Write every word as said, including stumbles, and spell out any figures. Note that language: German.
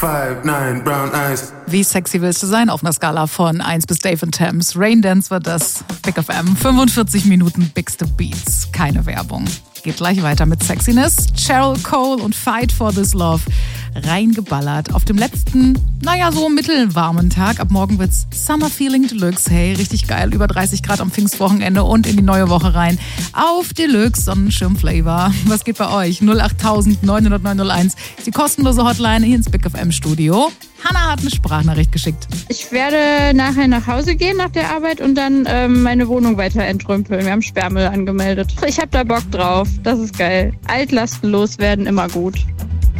Five, nine, brown eyes. Wie sexy willst du sein auf einer Skala von eins bis Dave and Thames? Rain Dance wird das. Big F M, fünfundvierzig Minuten Bigste Beats. Keine Werbung. Geht gleich weiter mit Sexiness. Cheryl Cole und Fight for This Love. Reingeballert. Auf dem letzten, naja, so mittelwarmen Tag. Ab morgen wird's Summer Feeling Deluxe. Hey, richtig geil. Über dreißig Grad am Pfingstwochenende und in die neue Woche rein. Auf Deluxe Sonnenschirm-Flavor. Was geht bei euch? null acht neun null null neun null eins. Ist die kostenlose Hotline hier ins Big F M Studio. Hanna hat eine Sprachnachricht geschickt. Ich werde nachher nach Hause gehen nach der Arbeit und dann ähm, meine Wohnung weiter entrümpeln. Wir haben Sperrmüll angemeldet. Ich habe da Bock drauf. Das ist geil. Altlasten loswerden, immer gut.